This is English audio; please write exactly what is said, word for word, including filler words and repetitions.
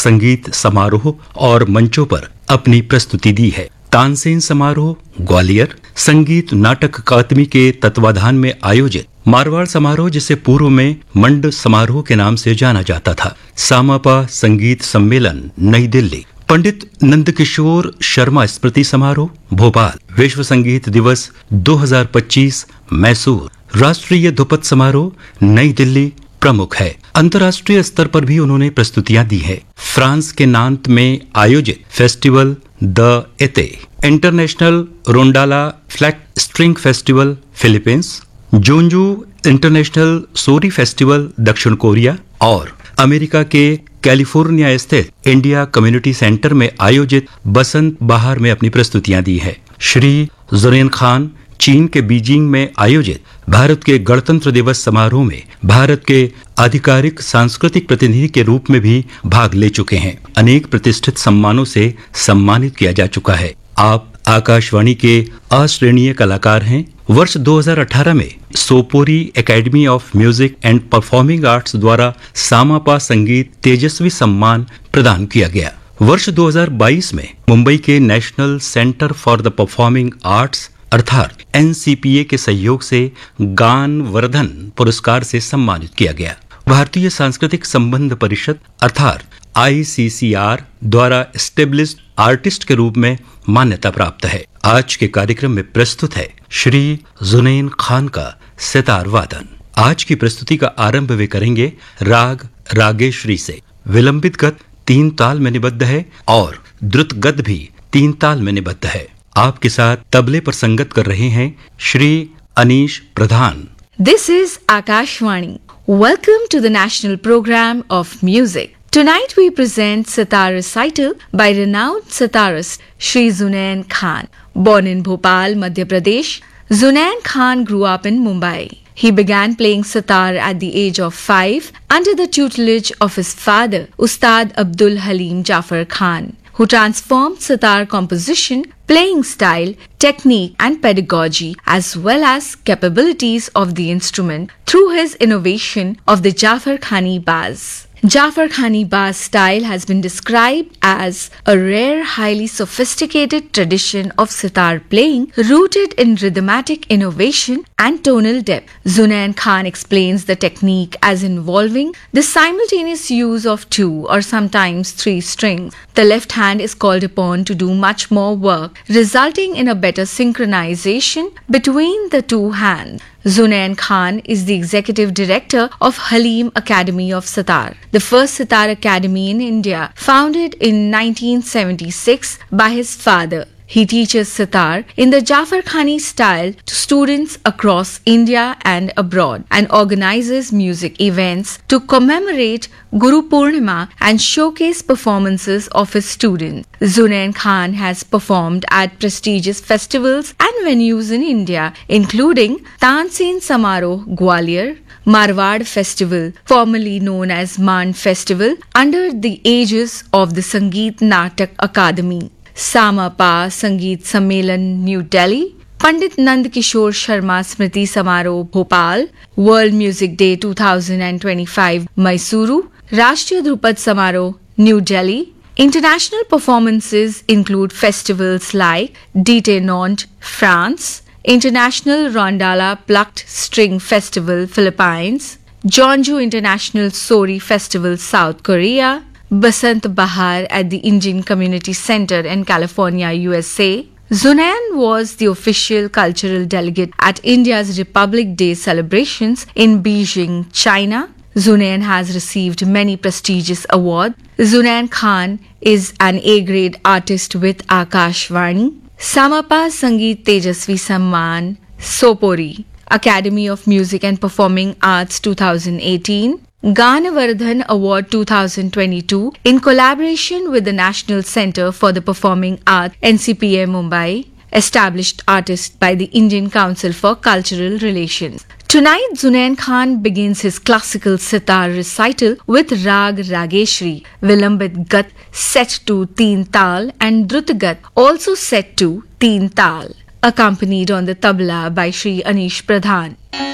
संगीत समारोह और मंचों पर अपनी प्रस्तुति दी है। तानसेन समारोह ग्वालियर संगीत नाटक अकादमी के तत्वाधान में आयोजित मारवाड़ समारोह, जिसे पूर्व में मंड समारोह के नाम से जाना जाता था। सामापा संगीत सम्मेलन नई दिल्ली। पंडित नंदकिशोर शर्मा स्मृति समारोह भोपाल। विश्व संगीत दिवस दो हज़ार पच्चीस मैसूर। राष्ट्रीय ध्रुपद समारोह नई दिल्ली प्रमुख है। अंतर्राष्ट्रीय स्तर पर भी उन्होंने प्रस्तुतियां दी है। फ्रांस के नांत में आयोजित फेस्टिवल द एते, international रोंडाला flat string festival Philippines, जोंजू international sorry festival दक्षिण कोरिया और अमेरिका के कैलिफोर्निया स्थित इंडिया कम्युनिटी सेंटर में आयोजित बसंत बहार में अपनी प्रस्तुतियां दी है। श्री जुनैन खान चीन के बीजिंग में आयोजित भारत के गणतंत्र दिवस समारोह में भारत के आधिकारिक सांस्कृतिक प्रतिनिधि के रूप में भी भाग ले चुके हैं। अनेक प्रतिष्ठित सम्मानों से सम्मानित किया जा चुका है। आप आकाशवाणी के अश्रेणीय कलाकार हैं। वर्ष दो हज़ार अठारह में Sopori academy of music and performing arts द्वारा सामापा संगीत तेजस्वी सम्मान प्रदान किया गया। वर्ष दो हज़ार बाईस में मुंबई के national centre for the performing arts अर्थात एन सी पी ए के सहयोग से गान वर्धन पुरस्कार से सम्मानित किया गया। भारतीय सांस्कृतिक संबंध परिषद अर्थात आई सी सी आर द्वारा एस्टेब्लिश्ड आर्टिस्ट के रूप में मान्यता प्राप्त है। आज के कार्यक्रम में प्रस्तुत है श्री जुनैन खान का सितार वादन। आज की प्रस्तुति का आरंभ वे करेंगे राग रागेश्वरी से। विलंबित गत तीन ताल में निबद्ध है और द्रुत गत भी तीन ताल में निबद्ध है। आपके साथ तबले पर संगत कर रहे हैं श्री अनीश प्रधान। This is Akashvani. Welcome to the national program of music. Tonight we present sitar recital by renowned sitarist Shri Zunain Khan. Born in Bhopal, Madhya Pradesh, Zunain Khan grew up in Mumbai. He began playing sitar at the age of five under the tutelage of his father, Ustad Abdul Halim Jafar Khan, who transformed sitar composition, playing style, technique and pedagogy as well as capabilities of the instrument through his innovation of the Jafar Khani Baz. Jafar Khani Baz style has been described as a rare, highly sophisticated tradition of sitar playing rooted in rhythmatic innovation and tonal depth. Zunain Khan explains the technique as involving the simultaneous use of two or sometimes three strings. The left hand is called upon to do much more work, resulting in a better synchronization between the two hands. Zunain Khan is the executive director of Halim Academy of Sitar, the first sitar academy in India, founded in nineteen seventy-six by his father. He teaches sitar in the Jafar Khani style to students across India and abroad and organizes music events to commemorate Guru Purnima and showcase performances of his students. Zunain Khan has performed at prestigious festivals and venues in India, including Tansen Samaroh Gwalior, Marwad Festival, formerly known as Man Festival, under the aegis of the Sangeet Natak Akademi, सामापा संगीत सम्मेलन new Delhi, पंडित नंदकिशोर शर्मा स्मृति समारोह Bhopal, world music day दो हज़ार पच्चीस मैसूरू, राष्ट्रीय ध्रुपद समारोह new Delhi. International performances include festivals like Dite Nantes, France, International Rondalla Plucked String Festival, Philippines, Jeonju International Sori Festival, South Korea, Basant Bahar at the Indian Community Center in California, U S A. Zunain was the official cultural delegate at India's Republic Day celebrations in Beijing, China. Zunain has received many prestigious awards. Zunain Khan is an A-grade artist with Akashvani, Samapa Sangeet Tejasvi Samman, Sopori, Academy of Music and Performing Arts twenty eighteen, Ganavardhan Award twenty twenty-two in collaboration with the National Center for the Performing Arts, N C P A Mumbai, established artist by the Indian Council for Cultural Relations. Tonight, Zunain Khan begins his classical sitar recital with Rag Rageshri, Vilambit Gat set to Teen Tal and Drut Gat also set to Teen Tal, accompanied on the tabla by Shri Anish Pradhan.